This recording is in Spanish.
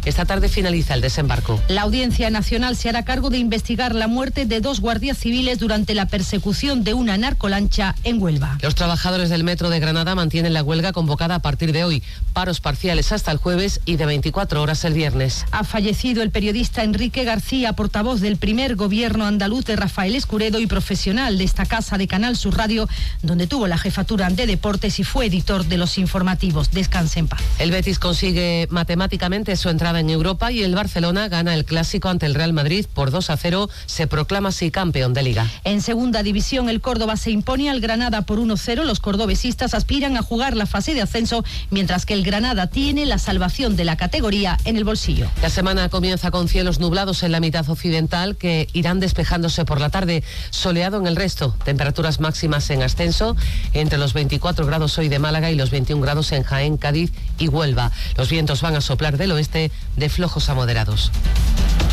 Esta tarde finaliza el desembarco. La Audiencia Nacional se hará cargo de investigar la muerte de 2 guardias civiles durante la persecución de una narcolancha en Huelva. Los trabajadores del metro de Granada mantienen la huelga convocada a partir de hoy. Paros parciales hasta el jueves y de 24 horas el viernes. Ha fallecido el periodista Enrique García, portavoz del primer gobierno andaluz de Rafael Escuredo y profesional de esta casa de Canal Sur Radio, donde tuvo la jefatura de deportes y fue editor de los informativos. Descanse en paz. El Betis consigue matemáticamente su entrada en Europa y el Barcelona gana el clásico ante el Real Madrid por 2-0, se proclama así campeón de Liga. En segunda división, el Córdoba se impone al Granada por 1-0. Los cordobesistas aspiran a jugar la fase de ascenso, mientras que el Granada tiene la salvación de la categoría en el bolsillo. La semana comienza con cielos nublados en la mitad occidental que irán despejándose por la tarde, soleado en el resto. Temperaturas máximas en ascenso entre los 24 grados hoy de Málaga y los 21 grados en Jaén, Cádiz y Huelva. Los vientos van a soplar del oeste de flojos a moderados.